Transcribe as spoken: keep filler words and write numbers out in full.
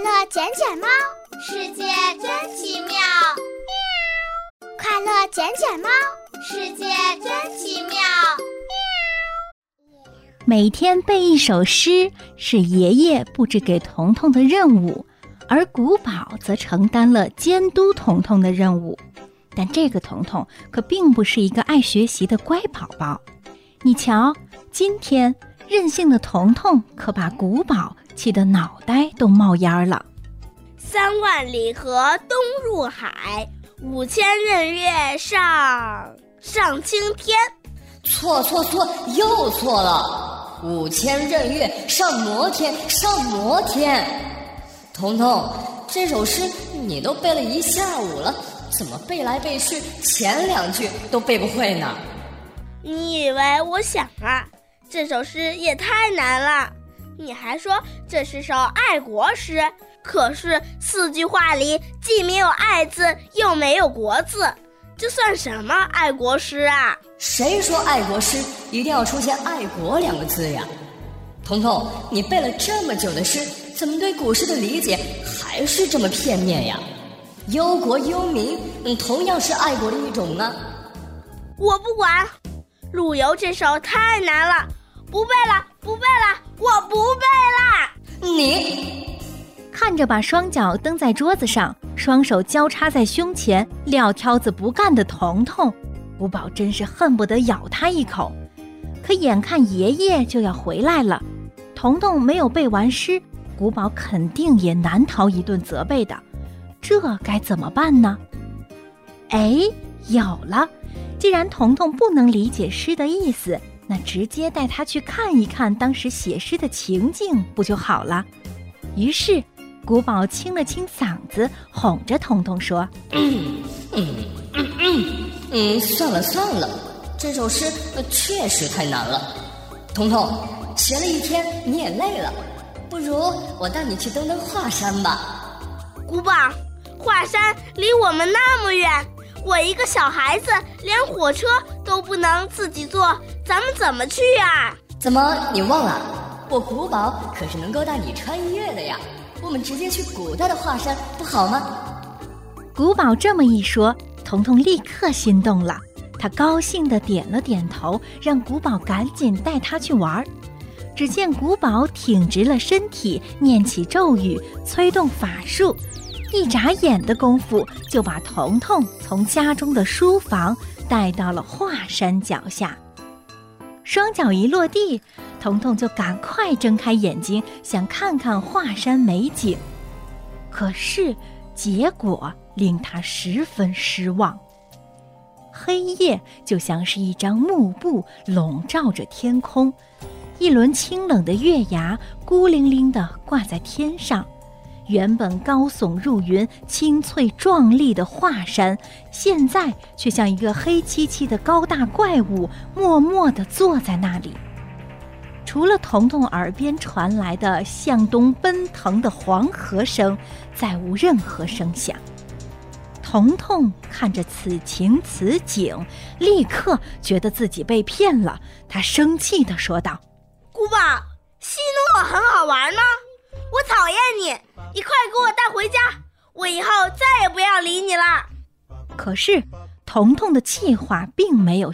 乐捡捡猫， 世界真奇妙。 快乐捡捡猫， 世界真奇妙。 每天背一首诗是爷爷布置给彤彤的任务，而古堡则承担了监督彤彤的任务。但这个彤彤可并不是一个爱学习的乖宝宝。你瞧，今天任性的彤彤可把古堡气得脑袋都冒烟了。 三万里河东入海，五千仞岳上上青天。 错错错，又错了。五千仞岳上摩天，上摩天。彤彤，这首诗你都背了一下午了，怎么背来背去前两句都背不会呢？ 你以为我想啊？这首诗也太难了。你还说这是首爱国诗，可是四句话里既没有爱字又没有国字，这算什么爱国诗啊？ 谁说爱国诗一定要出现爱国两个字呀？彤彤，你背了这么久的诗，怎么对古诗的理解还是这么片面呀？忧国忧民，嗯，同样是爱国的一种呢。 我不管，陆游这首太难了，不背了，不背了，我不背了。 你看着把双脚蹬在桌子上，双手交叉在胸前，撂挑子不干的彤彤，古堡真是恨不得咬他一口。可眼看爷爷就要回来了，彤彤没有背完诗，古堡肯定也难逃一顿责备的。这该怎么办呢？哎，有了！既然彤彤不能理解诗的意思，那直接带他去看一看当时写诗的情境不就好了？于是古堡清了清嗓子，哄着彤彤说： 嗯嗯嗯嗯嗯，算了算了，这首诗、呃、确实太难了。彤彤，学了一天你也累了，不如我带你去登登华山吧。 古堡，华山离我们那么远，我一个小孩子连火车都不能自己坐，咱们怎么去啊？ 怎么你忘了，我古堡可是能够带你穿越的呀，我们直接去古代的华山不好吗？ 古堡这么一说，彤彤立刻心动了，他高兴地点了点头，让古堡赶紧带他去玩。只见古堡挺直了身体，念起咒语，催动法术，一眨眼的功夫就把彤彤从家中的书房带到了华山脚下。双脚一落地，彤彤就赶快睁开眼睛，想看看华山美景。可是结果令他十分失望。黑夜就像是一张幕布笼罩着天空，一轮清冷的月牙孤零零地挂在天上。原本高耸入云、青翠壮丽的华山，现在却像一个黑漆漆的高大怪物，默默地坐在那里。除了彤彤耳边传来的向东奔腾的黄河声，再无任何声响。彤彤看着此情此景，立刻觉得自己被骗了。他生气地说道： 古堡，戏弄我很好玩吗？我讨厌你，你快给我带回家，我以后再也不要理你了。 可是彤彤的气话并没有